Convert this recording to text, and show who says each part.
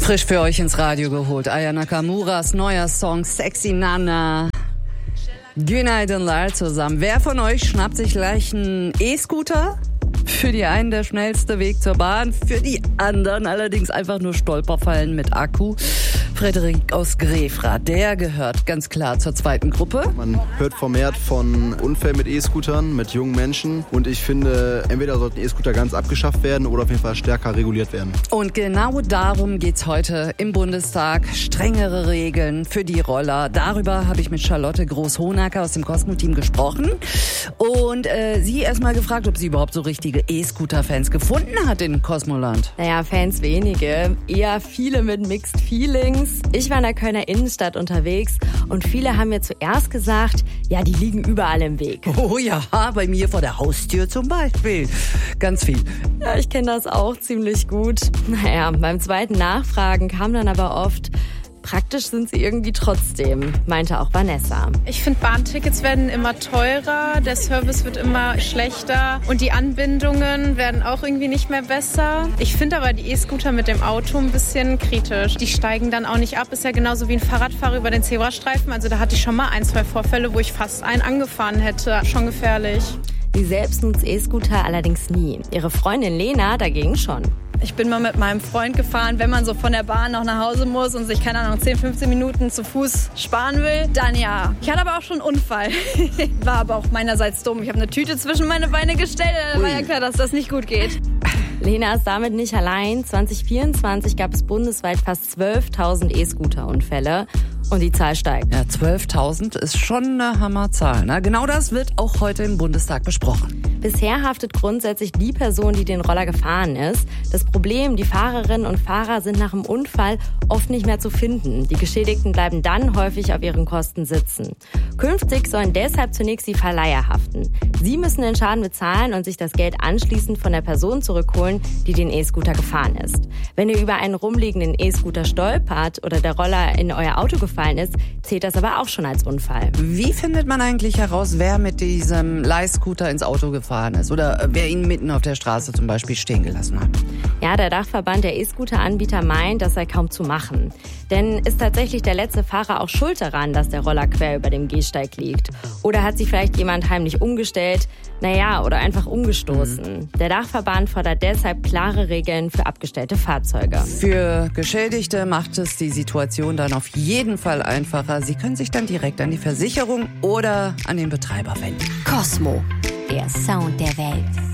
Speaker 1: Frisch für euch ins Radio geholt. Aya Nakamuras neuer Song Sexy Nana. Günaydınlar zusammen. Wer von euch schnappt sich gleich einen E-Scooter? Für die einen der schnellste Weg zur Bahn, für die anderen allerdings einfach nur Stolperfallen mit Akku. Frederik aus Grefrath, der gehört ganz klar zur zweiten Gruppe.
Speaker 2: Man hört vermehrt von Unfällen mit E-Scootern, mit jungen Menschen. Und ich finde, entweder sollten E-Scooter ganz abgeschafft werden oder auf jeden Fall stärker reguliert werden.
Speaker 1: Und genau darum geht's heute im Bundestag. Strengere Regeln für die Roller. Darüber habe ich mit Charlotte Groß-Hohnacker aus dem Cosmo-Team gesprochen. Und sie erstmal gefragt, ob sie überhaupt so richtige E-Scooter-Fans gefunden hat in Cosmoland.
Speaker 3: Naja, Fans wenige. Eher viele mit Mixed Feelings. Ich war in der Kölner Innenstadt unterwegs und viele haben mir zuerst gesagt, ja, die liegen überall im Weg.
Speaker 1: Oh ja, bei mir vor der Haustür zum Beispiel. Ganz viel.
Speaker 3: Ja, ich kenne das auch ziemlich gut. Naja, beim zweiten Nachfragen kam dann aber oft, praktisch sind sie irgendwie trotzdem, meinte auch Vanessa.
Speaker 4: Ich finde, Bahntickets werden immer teurer, der Service wird immer schlechter und die Anbindungen werden auch irgendwie nicht mehr besser. Ich finde aber die E-Scooter mit dem Auto ein bisschen kritisch. Die steigen dann auch nicht ab, ist ja genauso wie ein Fahrradfahrer über den Zebrastreifen. Also da hatte ich schon mal 1, 2 Vorfälle, wo ich fast einen angefahren hätte. Schon gefährlich.
Speaker 3: Sie selbst nutzt E-Scooter allerdings nie. Ihre Freundin Lena dagegen schon.
Speaker 5: Ich bin mal mit meinem Freund gefahren, wenn man so von der Bahn noch nach Hause muss und sich, keine Ahnung, 10, 15 Minuten zu Fuß sparen will, dann ja. Ich hatte aber auch schon einen Unfall. War aber auch meinerseits dumm. Ich habe eine Tüte zwischen meine Beine gestellt, da war ja klar, dass das nicht gut geht.
Speaker 3: Lena ist damit nicht allein. 2024 gab es bundesweit fast 12.000 E-Scooter-Unfälle. Und die Zahl steigt.
Speaker 1: Ja, 12.000 ist schon eine Hammerzahl. Ne? Genau das wird auch heute im Bundestag besprochen.
Speaker 3: Bisher haftet grundsätzlich die Person, die den Roller gefahren ist. Das Problem, die Fahrerinnen und Fahrer sind nach dem Unfall oft nicht mehr zu finden. Die Geschädigten bleiben dann häufig auf ihren Kosten sitzen. Künftig sollen deshalb zunächst die Verleiher haften. Sie müssen den Schaden bezahlen und sich das Geld anschließend von der Person zurückholen, die den E-Scooter gefahren ist. Wenn ihr über einen rumliegenden E-Scooter stolpert oder der Roller in euer Auto gefallen ist, zählt das aber auch schon als Unfall.
Speaker 1: Wie findet man eigentlich heraus, wer mit diesem Leihscooter ins Auto gefahren ist oder wer ihn mitten auf der Straße zum Beispiel stehen gelassen hat?
Speaker 3: Ja, der Dachverband der E-Scooter-Anbieter meint, das sei kaum zu machen. Denn ist tatsächlich der letzte Fahrer auch schuld daran, dass der Roller quer über dem Gehsteig liegt? Oder hat sich vielleicht jemand heimlich umgestellt? Naja, oder einfach umgestoßen. Der Dachverband fordert deshalb klare Regeln für abgestellte Fahrzeuge.
Speaker 1: Für Geschädigte macht es die Situation dann auf jeden Fall einfacher. Sie können sich dann direkt an die Versicherung oder an den Betreiber wenden.
Speaker 6: Cosmo, der Sound der Welt.